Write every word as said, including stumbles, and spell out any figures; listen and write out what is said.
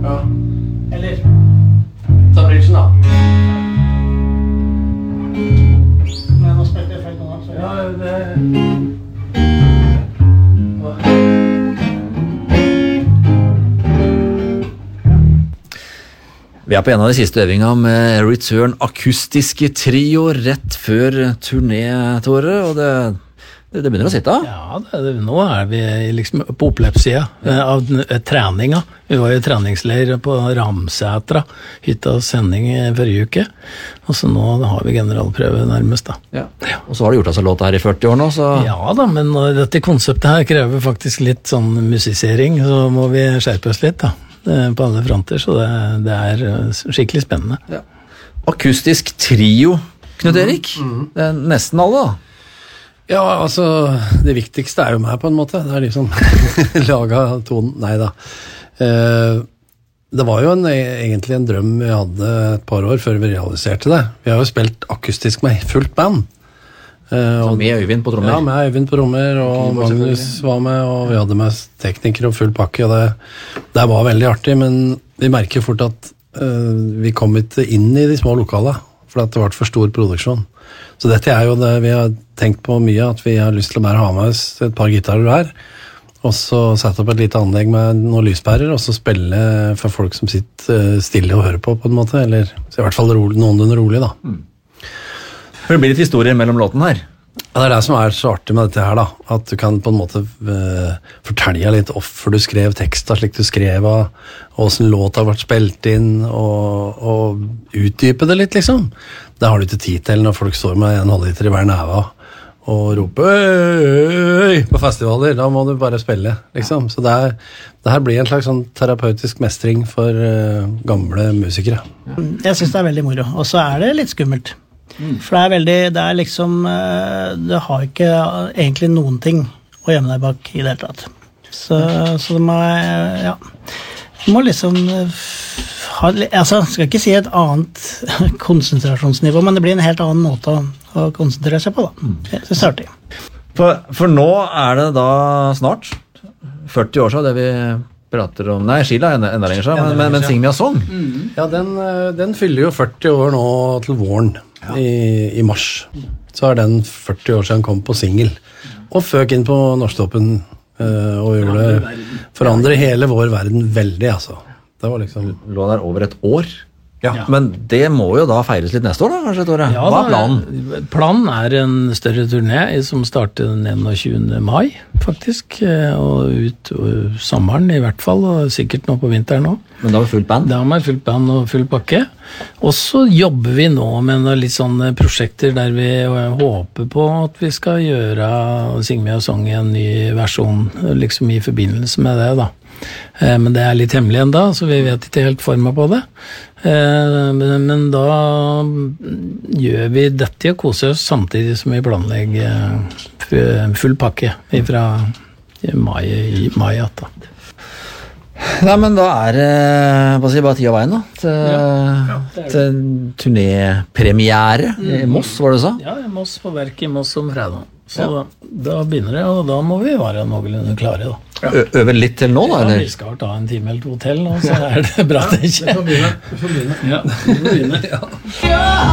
Ja. Eller ta bridgen da. Men nå spilte jeg feil nå, så ja, det... Vi er på en av de siste øvingene med Return akustiske trio rett før turné, Tore, og det, det, det begynner å sitte. Ja, det, nå er vi liksom på oppløpssida av treninga. Vi var i treningsleir på Ramsætra, hytta sending i forrige uke, og så nå har vi generalprøve nærmest da. Ja. Ja. Og så har du gjort altså låta her i førti år nå, så... Ja da, men dette konseptet her krever faktisk litt sånn musisering, så må vi skjerpe oss litt da. På alle fronter, så det, det er skikkelig spennende. Ja. Akustisk trio, Knut Erik. Mm, mm. Det er nesten alle da. Ja, altså, det viktigste er jo meg på en måte. Det er liksom laget tonen. Neida. Eh, det var jo en, egentlig en drøm vi hadde et par år før vi realiserte det. Vi har jo spilt akustisk med fullt band. Uh, og, med Øyvind på trommer? Ja, med Øyvind på trommer, og Magnus var med, og vi hadde med teknikere og full pakke, og det, det var veldig artig, men vi merker fort at uh, vi kom ikke inn i de små lokale, for at det var for stor produksjon. Så dette er jo det vi har tenkt på mye, at vi har lyst til å bare ha med oss et par gitarer her, og så sette opp et lite anlegg med noen lyspærer, og så spille for folk som sitter stille og hører på, på en måte, eller i hvert fall rolig, noenlunde rolig da. Mm. Det blir litt historie mellom låten her. Ja, det er det som er så artig med dette her da, at du kan på en måte uh, fortelle litt hvorfor du skrev teksten slik du skrev, og hvordan låta har vært spilt inn, og, og utdype det litt liksom. Det har du ikke tid til når folk står med en halvliter i hver neve og roper øy på festivaler, da må du bare spille liksom. Så det, er, det her blir en slags sånn terapeutisk mestring for uh, gamle musikere. Jeg synes det er veldig moro, og så er det litt skummelt. Mm. For det er veldig, det er liksom, det har ikke egentlig noen ting å gjemme deg bak i det hele tatt. Så, så det må, ja, du må liksom ha, altså, jeg skal ikke si et annet konsentrasjonsnivå, men det blir en helt annen måte å, å konsentrere seg på da. Jeg synes det er artig. For, for nå er det da snart førti år siden det vi prater om, nei, Skila er enda, enda lenger siden, men, men, men Sing Me a Song. Mm. Ja, den, den fyller jo førti år nå til våren. Ja. I, i mars så er den førti år siden kom på single og føk inn på Norsktoppen uh, og gjorde det forandre hele vår verden veldig altså. Det var liksom lå der over et år ja. Men det må jo da feires litt neste år da kanskje Tore? Ja, hva er planen? Planen er en større turné som starter den enogtjuende mai faktisk og ut og sommeren i hvert fall og sikkert nå på vinteren også. Men da har vi fullt band? Da har vi fullt band og full pakke. Og så jobber vi nå med noen litt sånne prosjekter der vi håper på at vi skal gjøre Sing Me a Song i en ny versjon, liksom i forbindelse med det da. Men det er litt hemmelig enda, så vi vet ikke helt formen på det. Men da gjør vi dette og koser oss samtidig som vi planlegger full pakke fra mai, i mai da. Nei, men da er det bare, si, bare tid av veien da til, ja, ja, til turnépremiere mm. i Moss, var det så? Ja, i Moss, på verk i Moss om fredag. Så ja. da, da begynner det, og da må vi være noenlunde klare da. Ja. Øve litt til nå da, ja, eller? Vi skal ta en time eller to til nå, så er det bra det ikke. Ja, vi får begynne. Vi får begynne. Ja, vi får begynne. Ja.